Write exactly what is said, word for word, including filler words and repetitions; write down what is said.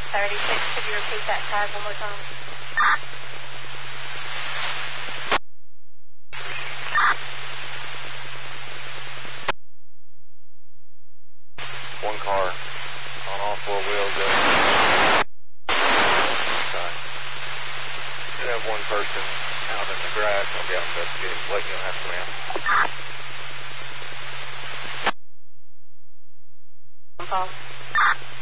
thirty-six, could you repeat that tag one more time? One car on all four wheels. Okay. Should have one person out in the grass. I'll be out investigating. Blake, you'll have to come in. Phone.